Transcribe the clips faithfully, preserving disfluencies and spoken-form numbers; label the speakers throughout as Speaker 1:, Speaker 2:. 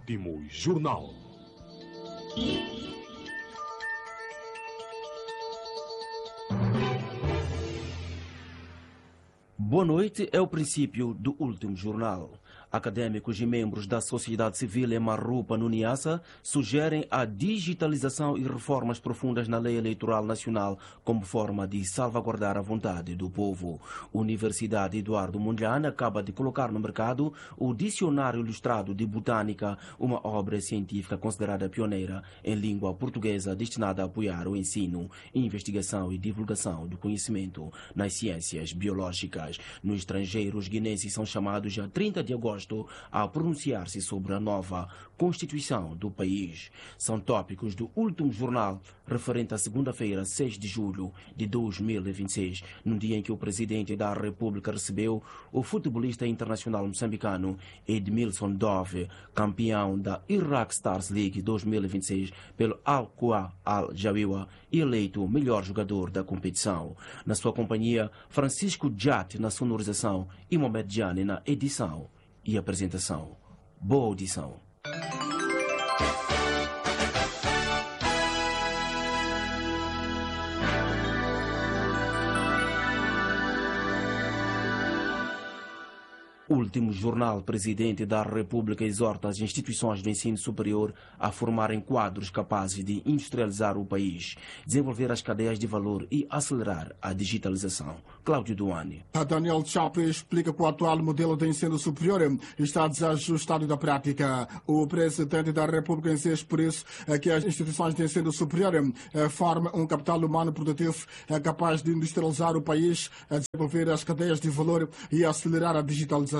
Speaker 1: Último Jornal.
Speaker 2: Boa noite, é o princípio do último jornal. Acadêmicos e membros da sociedade civil em Marrupa, no Niassa, sugerem a digitalização e reformas profundas na lei eleitoral nacional como forma de salvaguardar a vontade do povo. A Universidade Eduardo Mondlane acaba de colocar no mercado o Dicionário Ilustrado de Botânica, uma obra científica considerada pioneira em língua portuguesa destinada a apoiar o ensino, investigação e divulgação do conhecimento nas ciências biológicas. No estrangeiro, os guinenses são chamados a trinta de agosto a pronunciar-se sobre a nova Constituição do país. São tópicos do último jornal, referente à segunda-feira, seis de julho de dois mil e vinte e seis, no dia em que o presidente da República recebeu o futebolista internacional moçambicano Edmilson Dove, campeão da Iraq Stars League dois mil e vinte e seis pelo Al-Qura Al-Jawiwa e eleito o melhor jogador da competição. Na sua companhia, Francisco Jat na sonorização e Mohamed Jani na edição e apresentação. Boa audição. Último jornal, presidente da República exorta as instituições do ensino superior a formarem quadros capazes de industrializar o país, desenvolver as cadeias de valor e acelerar a digitalização. Cláudio Duane.
Speaker 3: A Daniel Chapo explica que o atual modelo de ensino superior está desajustado da prática. O presidente da República insiste por isso que as instituições de ensino superior formem um capital humano produtivo capaz de industrializar o país, desenvolver as cadeias de valor e acelerar a digitalização.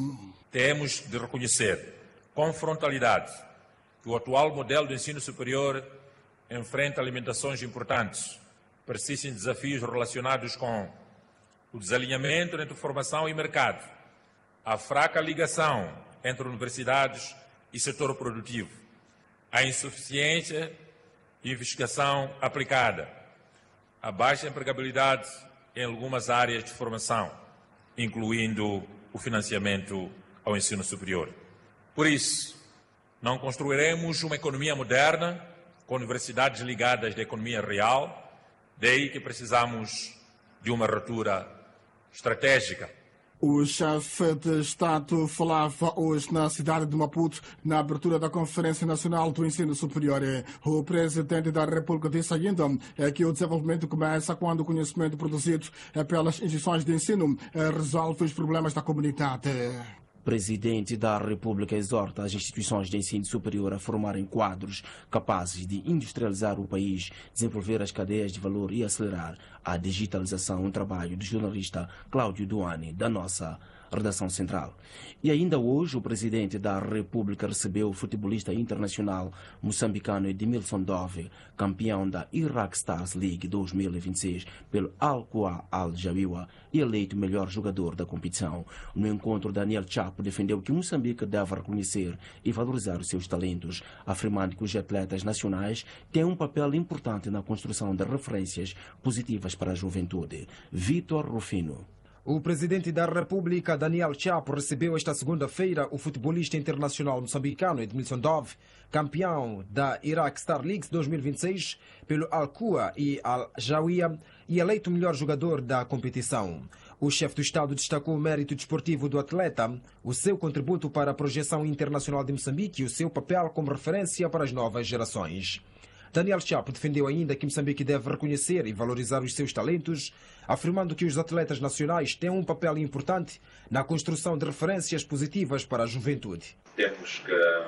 Speaker 4: Temos de reconhecer com frontalidade que o atual modelo de ensino superior enfrenta limitações importantes. Persistem desafios relacionados com o desalinhamento entre formação e mercado, a fraca ligação entre universidades e setor produtivo, a insuficiência de investigação aplicada, a baixa empregabilidade em algumas áreas de formação, incluindo o financiamento ao ensino superior. Por isso, não construiremos uma economia moderna com universidades ligadas à economia real, daí que precisamos de uma ruptura estratégica.
Speaker 3: O chefe de Estado falava hoje na cidade de Maputo, na abertura da Conferência Nacional do Ensino Superior. O presidente da República disse ainda que o desenvolvimento começa quando o conhecimento produzido pelas instituições de ensino resolve os problemas da comunidade.
Speaker 2: Presidente da República exorta as instituições de ensino superior a formarem quadros capazes de industrializar o país, desenvolver as cadeias de valor e acelerar a digitalização. Um trabalho do jornalista Cláudio Duane, da nossa redação central. E ainda hoje, o presidente da República recebeu o futebolista internacional moçambicano Edmilson Dove, campeão da Iraq Stars League dois mil e vinte e seis pelo Al-Qura Al-Jawiwa e eleito melhor jogador da competição. No encontro, Daniel Chapo defendeu que Moçambique deve reconhecer e valorizar os seus talentos, afirmando que os atletas nacionais têm um papel importante na construção de referências positivas para a juventude. Vitor Rufino.
Speaker 5: O presidente da República, Daniel Chapo, recebeu esta segunda-feira o futebolista internacional moçambicano Edmilson Dove, campeão da Iraq Star League dois mil e vinte e seis pelo Al-Qura e Al-Jawiya e eleito melhor jogador da competição. O chefe do Estado destacou o mérito desportivo do atleta, o seu contributo para a projeção internacional de Moçambique e o seu papel como referência para as novas gerações. Daniel Chapo defendeu ainda que Moçambique deve reconhecer e valorizar os seus talentos, afirmando que os atletas nacionais têm um papel importante na construção de referências positivas para a juventude.
Speaker 6: Temos que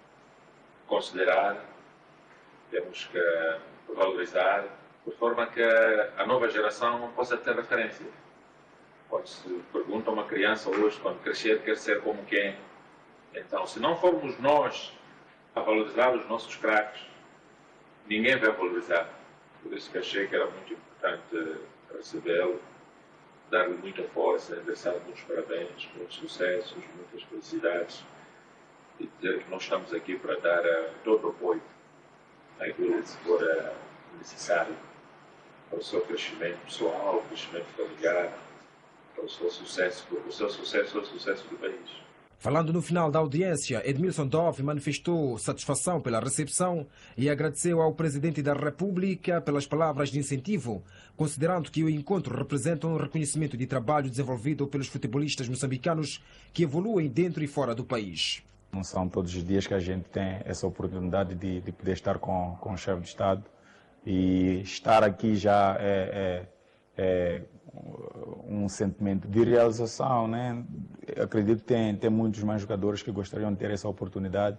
Speaker 6: considerar, temos que valorizar, de forma que a nova geração possa ter referência. Quando se pergunta a uma criança hoje, quando crescer, quer ser como quem? Então, se não formos nós a valorizar os nossos craques, ninguém vai valorizar. Por isso que achei que era muito importante recebê-lo, dar-lhe muita força, endereçar muitos parabéns, muitos sucessos, muitas felicidades e dizer que nós estamos aqui para dar uh, todo o apoio àquilo que for uh, necessário para o seu crescimento pessoal, o crescimento familiar, para o seu sucesso, o seu sucesso, o sucesso do país.
Speaker 5: Falando no final da audiência, Edmilson Dove manifestou satisfação pela recepção e agradeceu ao Presidente da República pelas palavras de incentivo, considerando que o encontro representa um reconhecimento de trabalho desenvolvido pelos futebolistas moçambicanos que evoluem dentro e fora do país.
Speaker 1: Não são todos os dias que a gente tem essa oportunidade de, de poder estar com, com o chefe de Estado, e estar aqui já é, é, é um sentimento de realização, né? Acredito que tem, tem muitos mais jogadores que gostariam de ter essa oportunidade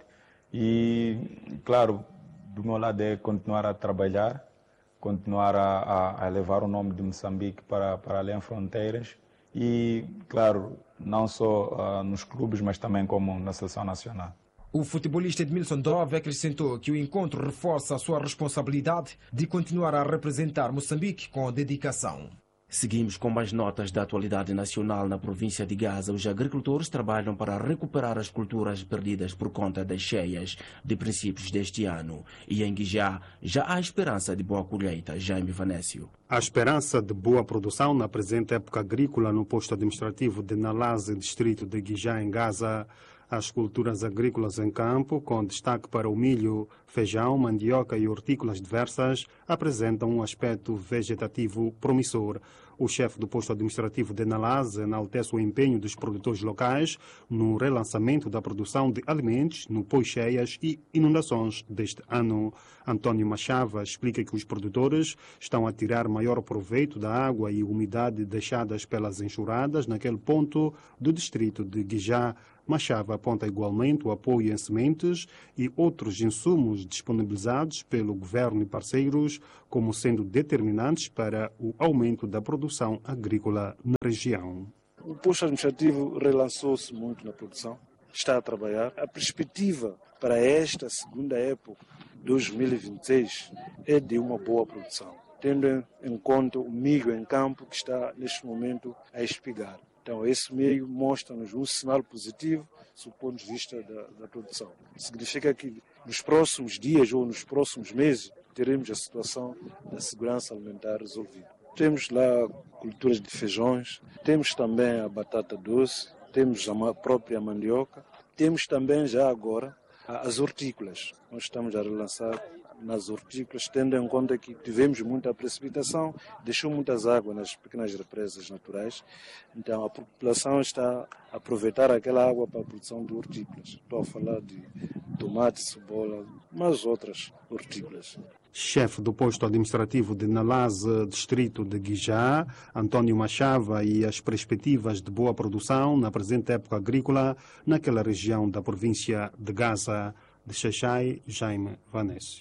Speaker 1: e, claro, do meu lado é continuar a trabalhar, continuar a, a, a levar o nome de Moçambique para, para além fronteiras e, claro, não só uh, nos clubes, mas também como na seleção nacional.
Speaker 5: O futebolista Edmilson Dove acrescentou que o encontro reforça a sua responsabilidade de continuar a representar Moçambique com dedicação.
Speaker 2: Seguimos com mais notas da atualidade nacional. Na província de Gaza, os agricultores trabalham para recuperar as culturas perdidas por conta das cheias de princípios deste ano. E em Guijá já há esperança de boa colheita. Jaime Vanécio.
Speaker 7: A esperança de boa produção na presente época agrícola no posto administrativo de Nalaze, distrito de Guijá, em Gaza. As culturas agrícolas em campo, com destaque para o milho, feijão, mandioca e hortícolas diversas, apresentam um aspecto vegetativo promissor. O chefe do posto administrativo de Nalaze enaltece o empenho dos produtores locais no relançamento da produção de alimentos no pós-cheias e inundações deste ano. António Machava explica que os produtores estão a tirar maior proveito da água e umidade deixadas pelas enxurradas naquele ponto do distrito de Guijá. Machava aponta igualmente o apoio em sementes e outros insumos disponibilizados pelo governo e parceiros como sendo determinantes para o aumento da produção agrícola na região.
Speaker 8: O posto administrativo relançou-se muito na produção, está a trabalhar. A perspectiva para esta segunda época, dois mil e vinte e seis, é de uma boa produção, tendo em conta o milho em campo que está neste momento a espigar. Então, esse meio mostra-nos um sinal positivo do ponto de vista da, da produção. Significa que nos próximos dias ou nos próximos meses teremos a situação da segurança alimentar resolvida. Temos lá culturas de feijões, temos também a batata doce, temos a própria mandioca, temos também já agora as hortícolas. Nós estamos a relançar nas hortícolas, tendo em conta que tivemos muita precipitação, deixou muitas águas nas pequenas represas naturais, então a população está a aproveitar aquela água para a produção de hortícolas. Estou a falar de tomate, cebola, mas outras hortícolas.
Speaker 7: Chefe do posto administrativo de Nalaze, distrito de Guijá, António Machava, e as perspectivas de boa produção na presente época agrícola naquela região da província de Gaza. De Xaxai, Jaime Vanécio.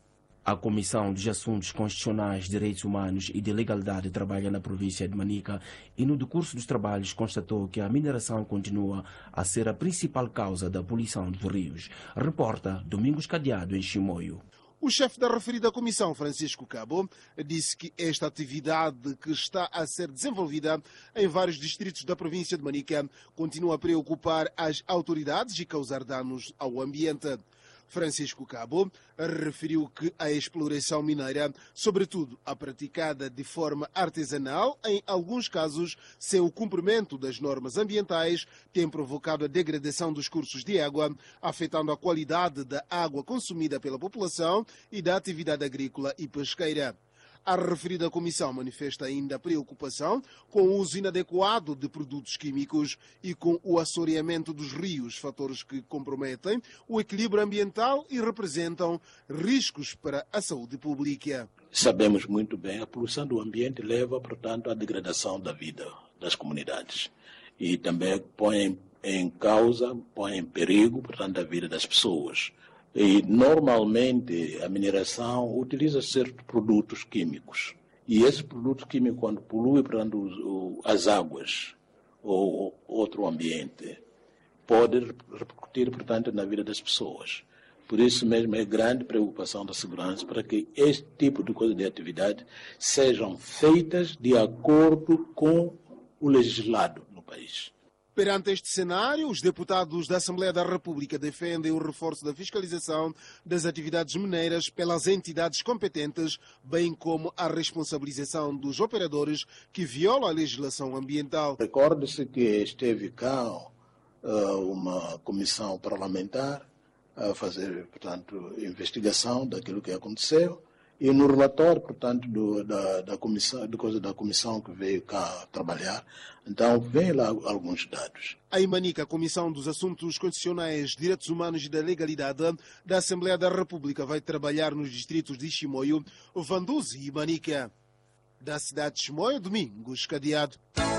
Speaker 2: A Comissão dos Assuntos Constitucionais, Direitos Humanos e de Legalidade trabalha na província de Manica e no decurso dos trabalhos constatou que a mineração continua a ser a principal causa da poluição dos rios. Reporta Domingos Cadeado em Chimoio.
Speaker 9: O chefe da referida comissão, Francisco Cabo, disse que esta atividade que está a ser desenvolvida em vários distritos da província de Manica continua a preocupar as autoridades e causar danos ao ambiente. Francisco Cabo referiu que a exploração mineira, sobretudo a praticada de forma artesanal, em alguns casos sem o cumprimento das normas ambientais, tem provocado a degradação dos cursos de água, afetando a qualidade da água consumida pela população e da atividade agrícola e pesqueira. A referida comissão manifesta ainda preocupação com o uso inadequado de produtos químicos e com o assoreamento dos rios, fatores que comprometem o equilíbrio ambiental e representam riscos para a saúde pública.
Speaker 10: Sabemos muito bem, a poluição do ambiente leva, portanto, à degradação da vida das comunidades e também põe em causa, põe em perigo, portanto, a vida das pessoas. E, normalmente, a mineração utiliza certos produtos químicos. E esse produto químico, quando polui, portanto, as águas ou outro ambiente, pode repercutir, portanto, na vida das pessoas. Por isso mesmo, é grande preocupação da segurança para que este tipo de coisa de atividade sejam feitas de acordo com o legislado no país.
Speaker 9: Perante este cenário, os deputados da Assembleia da República defendem o reforço da fiscalização das atividades mineiras pelas entidades competentes, bem como a responsabilização dos operadores que violam a legislação ambiental.
Speaker 10: Recorde-se que esteve cá uma comissão parlamentar a fazer, portanto, investigação daquilo que aconteceu. E no relatório, portanto, do, da, da, comissão, de coisa da comissão que veio cá trabalhar, então vem lá alguns dados.
Speaker 9: A Imanica, a Comissão dos Assuntos Constitucionais, Direitos Humanos e da Legalidade da Assembleia da República, vai trabalhar nos distritos de Chimoio, Vanduzi e Imanica. Da cidade de Chimoio, Domingos Cadeado.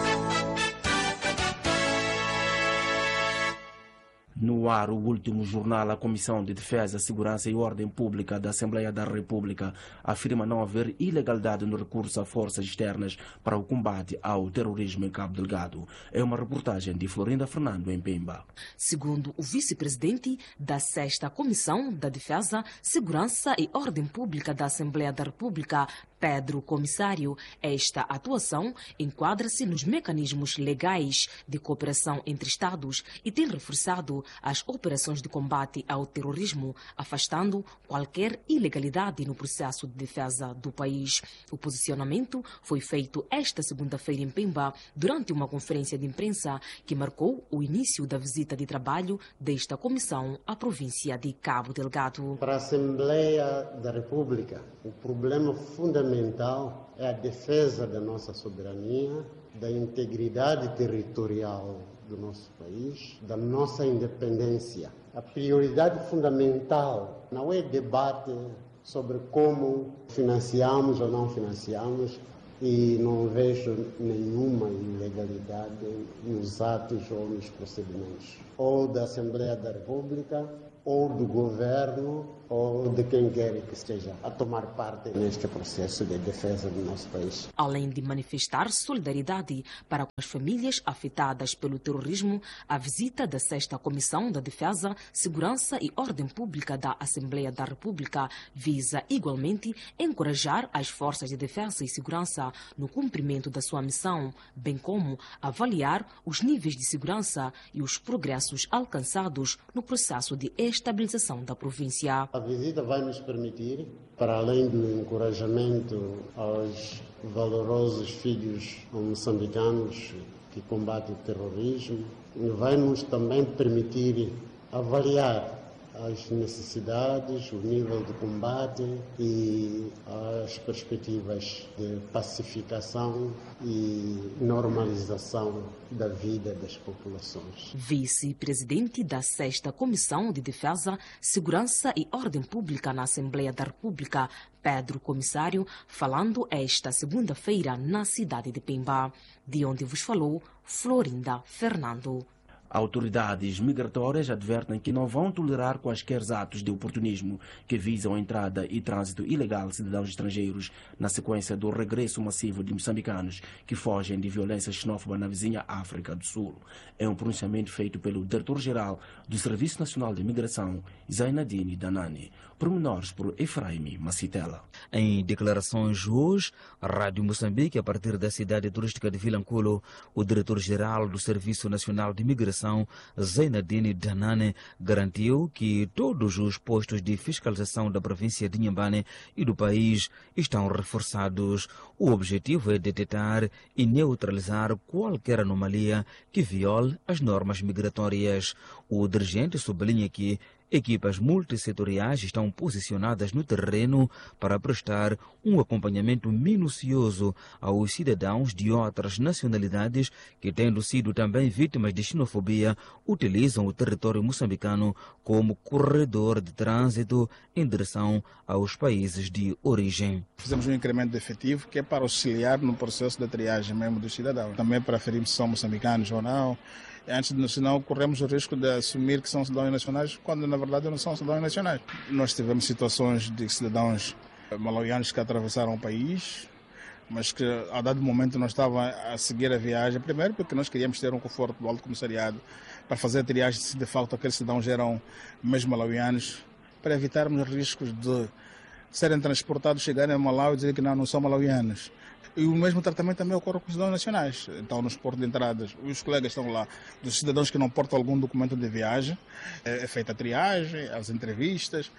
Speaker 2: No ar, o último jornal, a Comissão de Defesa, Segurança e Ordem Pública da Assembleia da República afirma não haver ilegalidade no recurso a forças externas para o combate ao terrorismo em Cabo Delgado. É uma reportagem de Florinda Fernando, em Pemba.
Speaker 11: Segundo o vice-presidente da sexta Comissão da Defesa, Segurança e Ordem Pública da Assembleia da República, Pedro Comissário, esta atuação enquadra-se nos mecanismos legais de cooperação entre Estados e tem reforçado as operações de combate ao terrorismo, afastando qualquer ilegalidade no processo de defesa do país. O posicionamento foi feito esta segunda-feira em Pemba, durante uma conferência de imprensa que marcou o início da visita de trabalho desta comissão à província de Cabo Delgado.
Speaker 12: Para a Assembleia da República, o problema fundamental é a defesa da nossa soberania, da integridade territorial do nosso país, da nossa independência. A prioridade fundamental não é debate sobre como financiamos ou não financiamos, e não vejo nenhuma ilegalidade nos atos ou nos procedimentos, ou da Assembleia da República, ou do governo, ou de quem quer que esteja a tomar parte neste processo de defesa do nosso país.
Speaker 11: Além de manifestar solidariedade para as famílias afetadas pelo terrorismo, a visita da sexta Comissão da Defesa, Segurança e Ordem Pública da Assembleia da República visa igualmente encorajar as forças de defesa e segurança no cumprimento da sua missão, bem como avaliar os níveis de segurança e os progressos alcançados no processo de estabilização da província.
Speaker 12: A visita vai nos permitir, para além do encorajamento aos valorosos filhos moçambicanos que combatem o terrorismo, vai nos também permitir avaliar as necessidades, o nível de combate e as perspectivas de pacificação e normalização da vida das populações.
Speaker 11: Vice-presidente da sexta Comissão de Defesa, Segurança e Ordem Pública na Assembleia da República, Pedro Comissário, falando esta segunda-feira na cidade de Pemba, de onde vos falou Florinda Fernando.
Speaker 2: Autoridades migratórias advertem que não vão tolerar quaisquer atos de oportunismo que visam a entrada e trânsito ilegal de cidadãos estrangeiros na sequência do regresso massivo de moçambicanos que fogem de violência xenófoba na vizinha África do Sul. É um pronunciamento feito pelo Diretor-Geral do Serviço Nacional de Imigração, Zainadine Danani. Pormenores por Efraim Macitela.
Speaker 13: Em declarações hoje, a Rádio Moçambique, a partir da cidade turística de Vilanculo, o Diretor-Geral do Serviço Nacional de Imigração, Zainadine Danane, garantiu que todos os postos de fiscalização da província de Inhambane e do país estão reforçados. O objetivo é detectar e neutralizar qualquer anomalia que viole as normas migratórias. O dirigente sublinha que equipas multissetoriais estão posicionadas no terreno para prestar um acompanhamento minucioso aos cidadãos de outras nacionalidades que, tendo sido também vítimas de xenofobia, utilizam o território moçambicano como corredor de trânsito em direção aos países de origem.
Speaker 14: Fizemos um incremento de efetivo que é para auxiliar no processo de triagem mesmo dos cidadãos, também para aferir se são moçambicanos ou não. Antes de, senão, corremos o risco de assumir que são cidadãos nacionais, quando na verdade não são cidadãos nacionais. Nós tivemos situações de cidadãos malauianos que atravessaram o país, mas que a dado momento não estavam a seguir a viagem, primeiro porque nós queríamos ter um conforto do Alto Comissariado para fazer a triagem se de facto aqueles cidadãos eram mesmo malauianos, para evitarmos riscos de serem transportados, chegarem a Malau e dizer que não, não são malauianos. E o mesmo tratamento também ocorre com os cidadãos nacionais. Então, nos portos de entradas, os colegas estão lá, dos cidadãos que não portam algum documento de viagem, é feita a triagem, as entrevistas,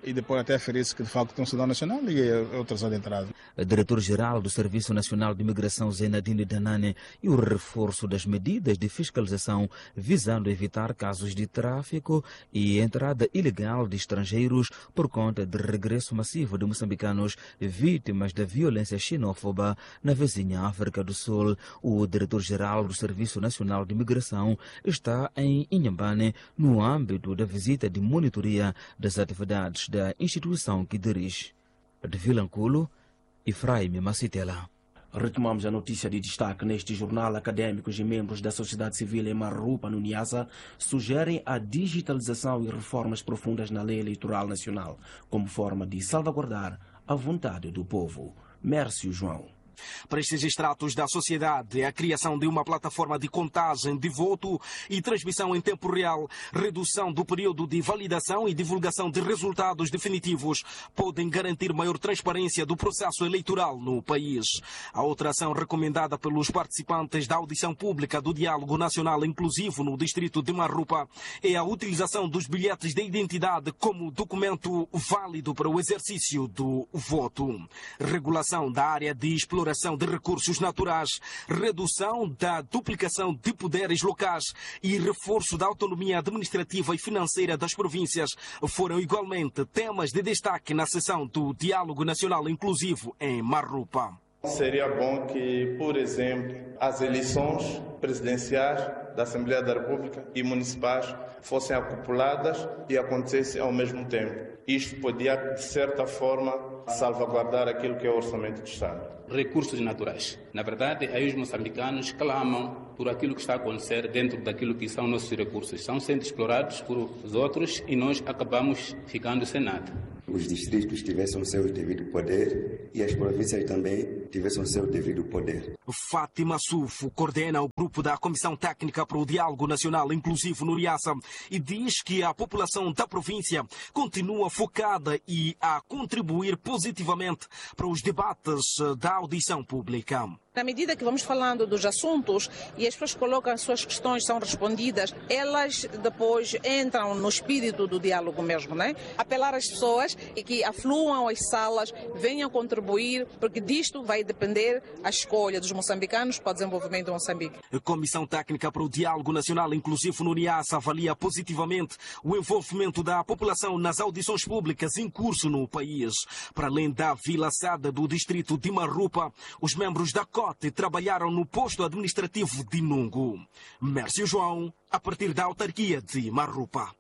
Speaker 14: e depois até aferir-se que de facto tem um cidadão nacional e outras adentradas.
Speaker 13: O diretor-geral do Serviço Nacional de Imigração, Zainadine Danane, e o reforço das medidas de fiscalização visando evitar casos de tráfico e entrada ilegal de estrangeiros por conta de regresso massivo de moçambicanos vítimas da violência xenófoba na vizinha África do Sul. O diretor-geral do Serviço Nacional de Imigração está em Inhambane no âmbito da visita de monitoria das atividades da instituição que dirige. De Vilanculo, Efraim Macitela.
Speaker 2: Retomamos a notícia de destaque. Neste jornal, académicos e membros da sociedade civil em Marrupa, no Niassa, sugerem a digitalização e reformas profundas na lei eleitoral nacional, como forma de salvaguardar a vontade do povo. Mércio João.
Speaker 15: Para estes extratos da sociedade, a criação de uma plataforma de contagem de voto e transmissão em tempo real, redução do período de validação e divulgação de resultados definitivos podem garantir maior transparência do processo eleitoral no país. A outra ação recomendada pelos participantes da audição pública do Diálogo Nacional Inclusivo no distrito de Marrupa é a utilização dos bilhetes de identidade como documento válido para o exercício do voto. Regulação da área de exploração de recursos naturais, redução da duplicação de poderes locais e reforço da autonomia administrativa e financeira das províncias foram igualmente temas de destaque na sessão do Diálogo Nacional Inclusivo em Marrupa.
Speaker 16: Seria bom que, por exemplo, as eleições presidenciais da Assembleia da República e municipais fossem acopladas e acontecessem ao mesmo tempo. Isto podia, de certa forma, salvaguardar aquilo que é o orçamento do Estado.
Speaker 17: Recursos naturais. Na verdade, aí os moçambicanos clamam por aquilo que está a acontecer dentro daquilo que são nossos recursos. Estão sendo explorados por os outros e nós acabamos ficando sem nada.
Speaker 18: Os distritos tivessem o seu devido poder e as províncias também tivessem o seu devido poder.
Speaker 15: Fátima Sufo coordena o grupo da Comissão Técnica para o Diálogo Nacional Inclusivo no Niassa e diz que a população da província continua focada e a contribuir positivamente para os debates da audição pública.
Speaker 19: Na medida que vamos falando dos assuntos e as pessoas colocam as suas questões, são respondidas, elas depois entram no espírito do diálogo mesmo, né? Apelar às pessoas e que afluam às salas, venham contribuir, porque disto vai depender a escolha dos moçambicanos para o desenvolvimento de Moçambique.
Speaker 15: A Comissão Técnica para o Diálogo Nacional Inclusivo no Niassa avalia positivamente o envolvimento da população nas audições públicas em curso no país. Para além da Vila Sada do distrito de Marrupa, os membros da trabalharam no posto administrativo de Nungo. Mércio João, a partir da autarquia de Marrupa.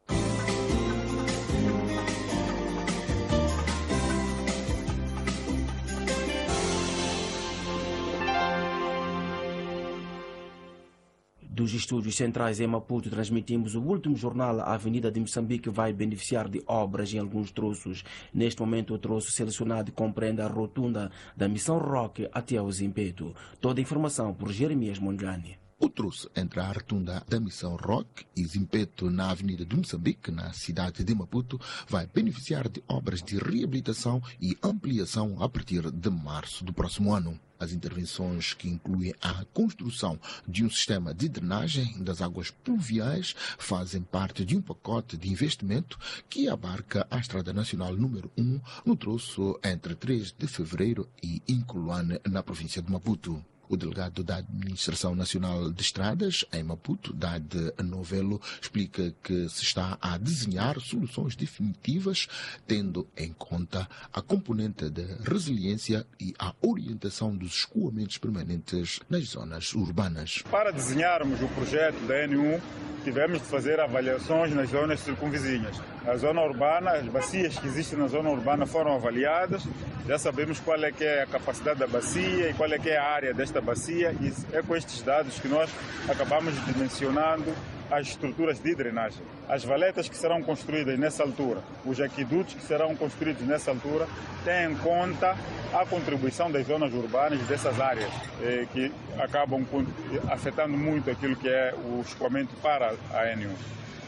Speaker 2: Dos estúdios centrais em Maputo, transmitimos o último jornal. A Avenida de Moçambique vai beneficiar de obras em alguns troços. Neste momento, o troço selecionado compreende a rotunda da Missão Roque até ao Zimpeto. Toda a informação por Jeremias Mondlane.
Speaker 20: O troço entre a rotunda da Missão Roque e Zimpeto na Avenida de Moçambique, na cidade de Maputo, vai beneficiar de obras de reabilitação e ampliação a partir de março do próximo ano. As intervenções, que incluem a construção de um sistema de drenagem das águas pluviais, fazem parte de um pacote de investimento que abarca a Estrada Nacional número um no troço entre três de fevereiro e Inculuane, na província de Maputo. O delegado da Administração Nacional de Estradas, em Maputo, Dade Novelo, explica que se está a desenhar soluções definitivas, tendo em conta a componente de resiliência e a orientação dos escoamentos permanentes nas zonas urbanas.
Speaker 21: Para desenharmos o projeto da N um, tivemos de fazer avaliações nas zonas circunvizinhas. A zona urbana, as bacias que existem na zona urbana foram avaliadas, já sabemos qual é que é a capacidade da bacia e qual é que é a área desta bacia, e é com estes dados que nós acabamos dimensionando as estruturas de drenagem. As valetas que serão construídas nessa altura, os aquedutos que serão construídos nessa altura, têm em conta a contribuição das zonas urbanas dessas áreas, eh, que acabam afetando muito aquilo que é o escoamento para a N um.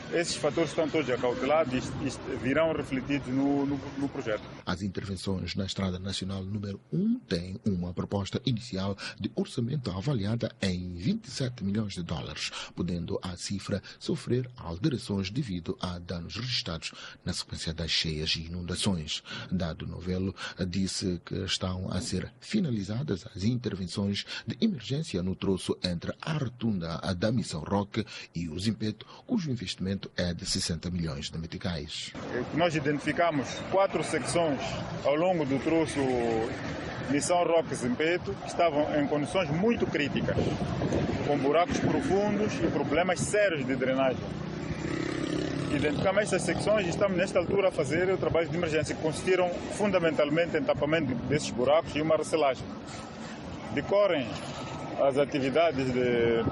Speaker 21: Esses fatores estão todos acautelados e virão refletidos no, no, no projeto.
Speaker 20: As intervenções na Estrada Nacional número um têm uma proposta inicial de orçamento avaliada em vinte e sete milhões de dólares, podendo a cifra sofrer alterações devido a danos registrados na sequência das cheias e inundações. Dado Novelo disse que estão a ser finalizadas as intervenções de emergência no troço entre a rotunda da Missão Roque e o Zimpeto, cujo investimento é de sessenta milhões de meticais.
Speaker 21: Nós identificamos quatro secções ao longo do troço Missão Roque Zimpeto que estavam em condições muito críticas, com buracos profundos e problemas sérios de drenagem. Identificamos essas secções e estamos nesta altura a fazer o trabalho de emergência, que consistiram fundamentalmente em tapamento desses buracos e uma recelagem. Decorrem as atividades de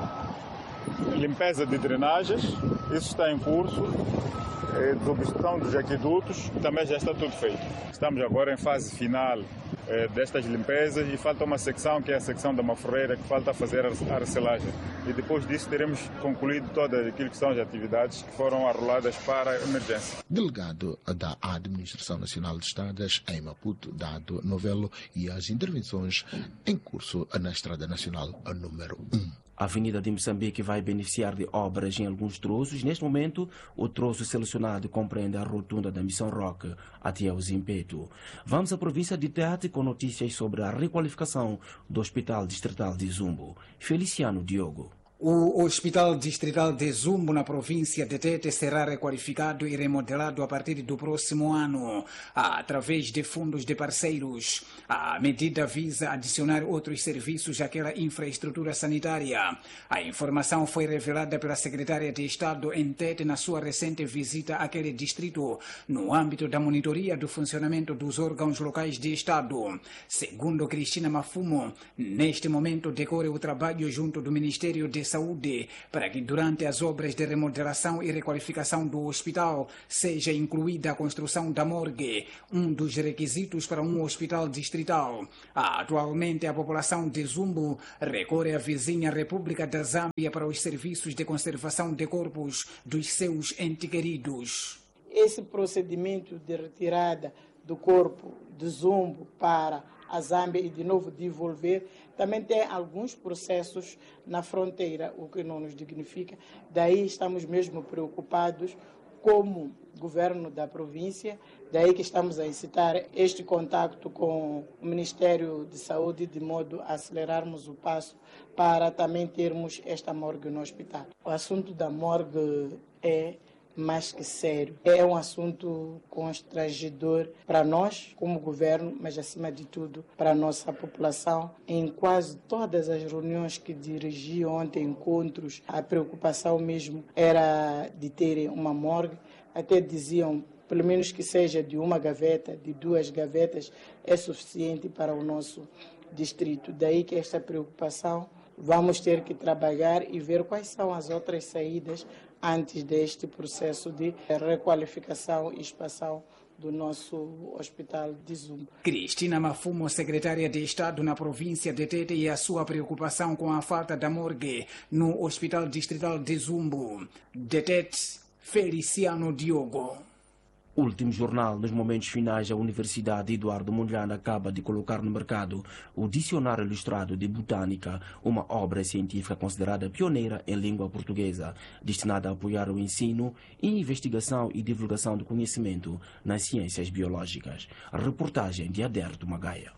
Speaker 21: limpeza de drenagens, isso está em curso, desobstrução dos aquedutos, também já está tudo feito. Estamos agora em fase final eh, destas limpezas e falta uma secção, que é a secção da Maforreira, que falta fazer a recelagem. E depois disso teremos concluído todas aquilo que são as atividades que foram arroladas para a emergência.
Speaker 20: Delegado da Administração Nacional de Estradas em Maputo, Dado Novelo, e as intervenções em curso na Estrada Nacional número um.
Speaker 2: A Avenida de Moçambique vai beneficiar de obras em alguns troços. Neste momento, o troço selecionado compreende a rotunda da Missão Roque até o Zimpeto. Vamos à província de Tete com notícias sobre a requalificação do Hospital Distrital de Zumbo. Feliciano Diogo.
Speaker 4: O Hospital Distrital de Zumbo, na província de Tete, será requalificado e remodelado a partir do próximo ano, através de fundos de parceiros. A medida visa adicionar outros serviços àquela infraestrutura sanitária. A informação foi revelada pela secretária de Estado em Tete na sua recente visita àquele distrito, no âmbito da monitoria do funcionamento dos órgãos locais de Estado. Segundo Cristina Mafumo, neste momento decorre o trabalho junto do Ministério de Saúde para que durante as obras de remodelação e requalificação do hospital seja incluída a construção da morgue, um dos requisitos para um hospital distrital. Atualmente a população de Zumbo recorre à vizinha República da Zâmbia para os serviços de conservação de corpos dos seus entes queridos.
Speaker 22: Esse procedimento de retirada do corpo de Zumbo para a Zâmbia e de novo devolver, também tem alguns processos na fronteira, o que não nos dignifica. Daí estamos mesmo preocupados como governo da província, daí que estamos a incitar este contacto com o Ministério de Saúde, de modo a acelerarmos o passo para também termos esta morgue no hospital. O assunto da morgue é mais que sério. É um assunto constrangedor para nós, como governo, mas acima de tudo para a nossa população. Em quase todas as reuniões que dirigi ontem, encontros, a preocupação mesmo era de terem uma morgue. Até diziam, pelo menos que seja de uma gaveta, de duas gavetas, é suficiente para o nosso distrito. Daí que esta preocupação, vamos ter que trabalhar e ver quais são as outras saídas antes deste processo de requalificação e expansão do nosso Hospital de Zumbo.
Speaker 4: Cristina Mafumo, secretária de Estado na província de Tete, e a sua preocupação com a falta da morgue no Hospital Distrital de Zumbo. De Tete, Feliciano Diogo.
Speaker 2: Último jornal. Nos momentos finais, a Universidade Eduardo Mondlane acaba de colocar no mercado o Dicionário Ilustrado de Botânica, uma obra científica considerada pioneira em língua portuguesa, destinada a apoiar o ensino, investigação e divulgação do conhecimento nas ciências biológicas. A reportagem de Aderto Magaia.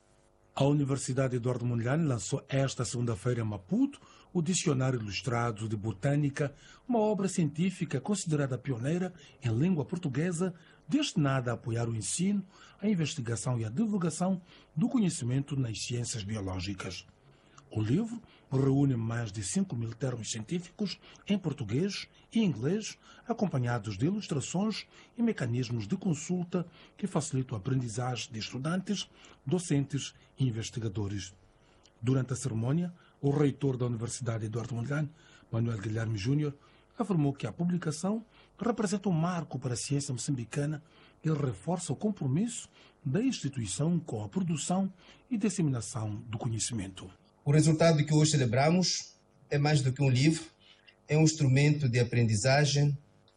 Speaker 23: A Universidade Eduardo Mondlane lançou esta segunda-feira em Maputo o Dicionário Ilustrado de Botânica, uma obra científica considerada pioneira em língua portuguesa, destinada a apoiar o ensino, a investigação e a divulgação do conhecimento nas ciências biológicas. O livro reúne mais de cinco mil termos científicos em português e inglês, acompanhados de ilustrações e mecanismos de consulta que facilitam a aprendizagem de estudantes, docentes e investigadores. Durante a cerimônia, o reitor da Universidade Eduardo Mondlane, Manuel Guilherme Júnior, afirmou que a publicação representa um marco para a ciência moçambicana e reforça o compromisso da instituição com a produção e disseminação do conhecimento.
Speaker 24: O resultado que hoje celebramos é mais do que um livro, é um instrumento de aprendizagem,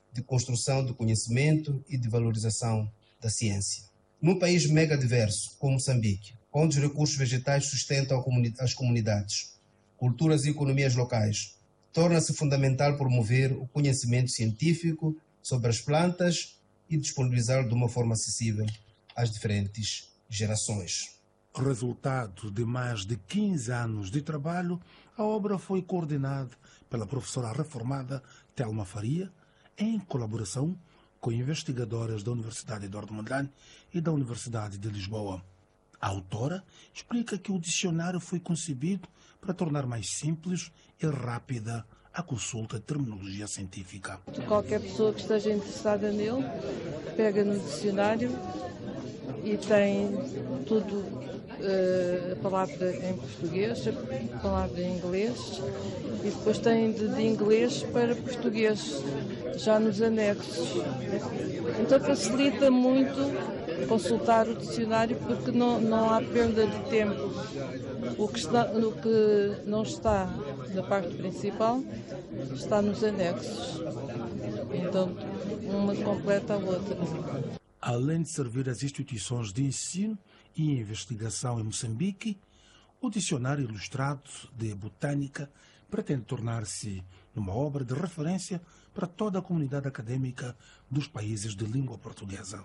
Speaker 1: de construção do conhecimento e de valorização da ciência. Num país mega diverso como Moçambique, onde os recursos vegetais sustentam as comunidades, culturas e economias locais, torna-se fundamental promover o conhecimento científico sobre as plantas e disponibilizá-lo de uma forma acessível às diferentes gerações.
Speaker 23: Resultado de mais de quinze anos de trabalho, a obra foi coordenada pela professora reformada Telma Faria, em colaboração com investigadoras da Universidade Eduardo Mondlane e da Universidade de Lisboa. A autora explica que o dicionário foi concebido para tornar mais simples e rápida a consulta de terminologia científica.
Speaker 3: Qualquer pessoa que esteja interessada nele, pega no dicionário e tem tudo, uh, a palavra em português, a palavra em inglês, e depois tem de, de inglês para português, já nos anexos. Então facilita muito consultar o dicionário porque não, não há perda de tempo. O que, está, o que não está na parte principal está nos anexos. Então uma completa a outra.
Speaker 23: Além de servir às instituições de ensino e investigação em Moçambique, o Dicionário Ilustrado de Botânica pretende tornar-se uma obra de referência para toda a comunidade acadêmica dos países de língua portuguesa.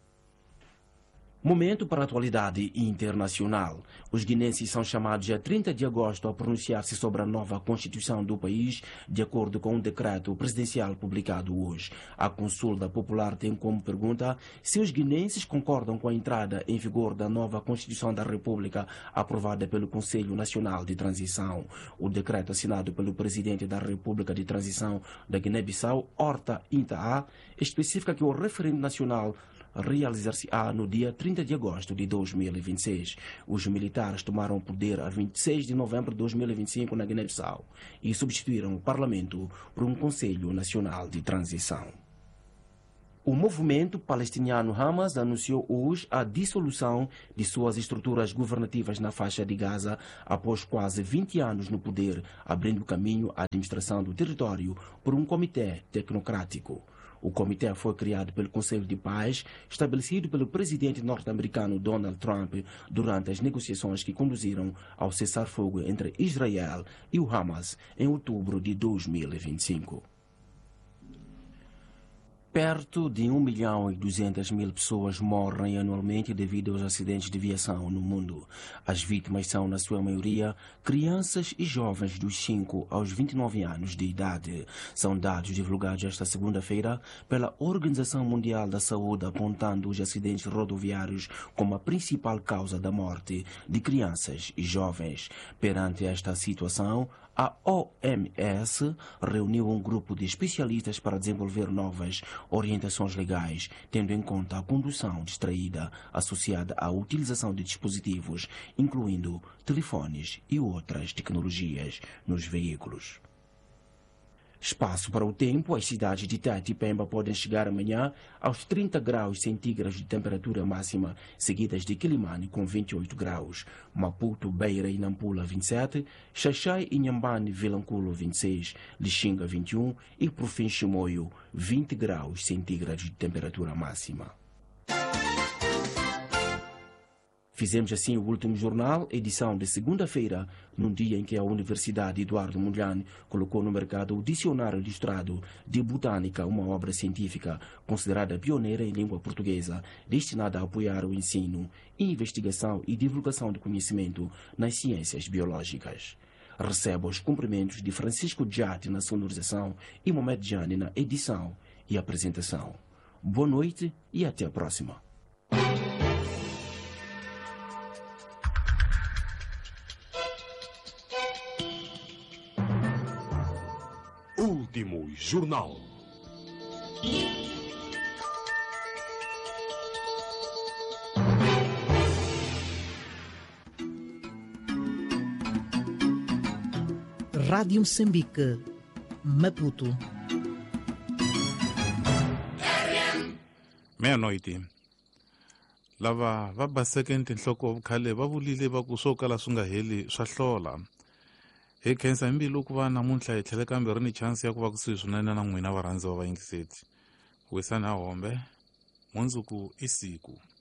Speaker 2: Momento para a atualidade internacional. Os guinenses são chamados a trinta de agosto a pronunciar-se sobre a nova Constituição do país, de acordo com um decreto presidencial publicado hoje. A consulta popular tem como pergunta se os guinenses concordam com a entrada em vigor da nova Constituição da República, aprovada pelo Conselho Nacional de Transição. O decreto assinado pelo presidente da República de Transição da Guiné-Bissau, Horta Intaa, especifica que o referendo nacional realizar-se-á no dia trinta de agosto de dois mil e vinte e seis. Os militares tomaram o poder a vinte e seis de novembro de dois mil e vinte e cinco na Guiné-Bissau e substituíram o parlamento por um Conselho Nacional de Transição. O movimento palestiniano Hamas anunciou hoje a dissolução de suas estruturas governativas na faixa de Gaza após quase vinte anos no poder, abrindo caminho à administração do território por um comitê tecnocrático. O comitê foi criado pelo Conselho de Paz, estabelecido pelo presidente norte-americano Donald Trump durante as negociações que conduziram ao cessar-fogo entre Israel e o Hamas em outubro de dois mil e vinte e cinco. Perto de um milhão e duzentas mil pessoas morrem anualmente devido aos acidentes de aviação no mundo. As vítimas são, na sua maioria, crianças e jovens dos cinco aos vinte e nove anos de idade. São dados divulgados esta segunda-feira pela Organização Mundial da Saúde, apontando os acidentes rodoviários como a principal causa da morte de crianças e jovens. Perante esta situação, a O M S reuniu um grupo de especialistas para desenvolver novas orientações legais, tendo em conta a condução distraída associada à utilização de dispositivos, incluindo telefones e outras tecnologias nos veículos. Espaço para o tempo, as cidades de Tete e Pemba podem chegar amanhã aos trinta graus centígrados de temperatura máxima, seguidas de Quilimane com vinte e oito graus, Maputo, Beira e Nampula vinte e sete, Xaxai, Inhambane, Vilanculo vinte e seis, Lixinga vinte e um e por fim Chimoio vinte graus centígrados de temperatura máxima. Fizemos assim o último jornal, edição de segunda-feira, num dia em que a Universidade Eduardo Mondlane colocou no mercado o Dicionário Ilustrado de Botânica, uma obra científica considerada pioneira em língua portuguesa, destinada a apoiar o ensino, investigação e divulgação do conhecimento nas ciências biológicas. Recebo os cumprimentos de Francisco Giatti na sonorização e Mohamed Jani na edição e apresentação. Boa noite e até a próxima.
Speaker 6: Último jornal.
Speaker 24: Rádio Moçambique, Maputo.
Speaker 25: Meia-noite. Lava va baseke nhloko khale va vulile va ku swo kala swi nga heli swa hlola. hi khensa hi mbilu ku va namuntlha hi tlhele kambe ri ni chance ya ku va kusuhi swinene na n'wina varhandzi va vayingiseli wisani a hombe mundzuku i siku.